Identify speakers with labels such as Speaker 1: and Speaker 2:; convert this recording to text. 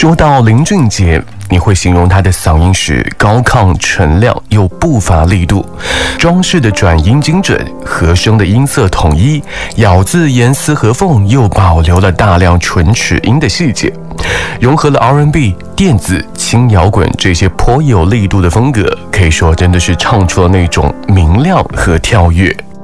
Speaker 1: 说到林俊杰，你会形容他的嗓音是高亢纯亮又不乏力度，装饰的转音精准，和声的音色统一，咬字严丝合缝，又保留了大量唇齿音的细节，融合了 R&B、电子、轻摇滚这些颇有力度的风格，可以说真的是唱出了那种明亮和跳跃。